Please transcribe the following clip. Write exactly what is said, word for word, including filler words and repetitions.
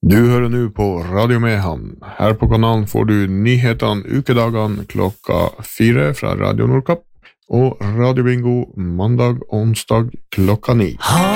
Du hører nå på Radio Mehamn. Her på kanalen får du nyhetene ukedagene klokka fire fra Radio Nordkapp og Radio Bingo mandag og onsdag klokka ni.